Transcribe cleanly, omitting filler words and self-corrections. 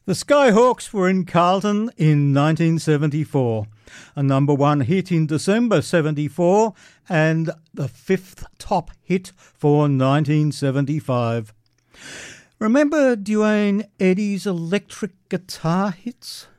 The Skyhawks were in Carlton in 1974, a number one hit in December 74 and the fifth top hit for 1975. Remember Duane Eddy's electric guitar hits?